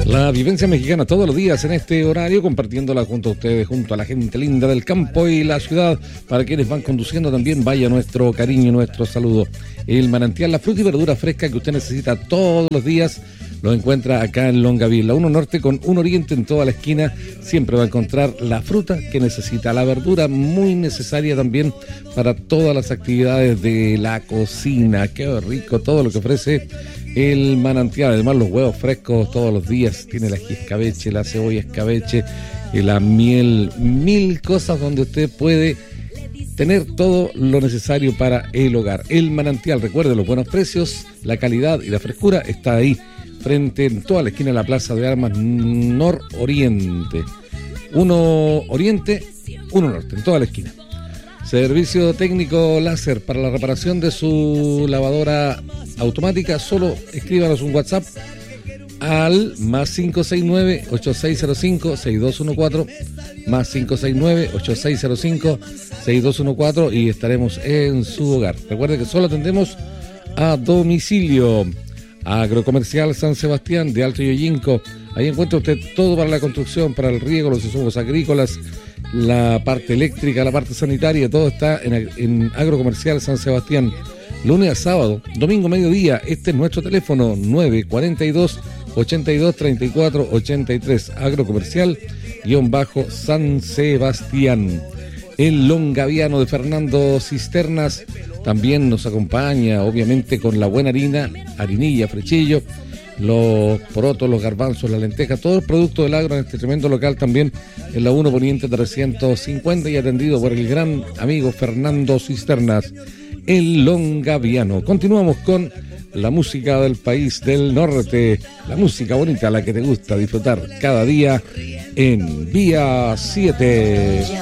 La vivencia mexicana todos los días en este horario, compartiéndola junto a ustedes, junto a la gente linda del campo y la ciudad. Para quienes van conduciendo también vaya nuestro cariño, nuestro saludo. El manantial, la fruta y verdura fresca que usted necesita todos los días, lo encuentra acá en Longaví, la 1 Norte con 1 Oriente en toda la esquina. Siempre va a encontrar la fruta que necesita, la verdura muy necesaria también para todas las actividades de la cocina. Qué rico todo lo que ofrece el manantial. Además los huevos frescos todos los días, tiene la ají escabeche, la cebolla escabeche, la miel, mil cosas donde usted puede tener todo lo necesario para el hogar. El manantial, recuerde, los buenos precios, la calidad y la frescura está ahí, frente en toda la esquina de la Plaza de Armas Nororiente. 1 Oriente, 1 Norte, en toda la esquina. Servicio técnico láser para la reparación de su lavadora automática. Solo escríbanos un WhatsApp al más 569-8605-6214, más 569-8605-6214 y estaremos en su hogar. Recuerde que solo atendemos a domicilio. Agrocomercial San Sebastián de Alto Yoyinco. Ahí encuentra usted todo para la construcción, para el riego, los insumos agrícolas, la parte eléctrica, la parte sanitaria, todo está en Agrocomercial San Sebastián. Lunes a sábado, domingo mediodía. Este es nuestro teléfono 942-8234-83. Agrocomercial _San Sebastián. El longaviano de Fernando Cisternas también nos acompaña, obviamente con la buena harina, harinilla, frechillo, los porotos, los garbanzos, la lenteja, todo el producto del agro en este tremendo local también en la 1 Poniente 350 y atendido por el gran amigo Fernando Cisternas, el longaviano. Continuamos con la música del país del norte, la música bonita, la que te gusta disfrutar cada día en Vía 7.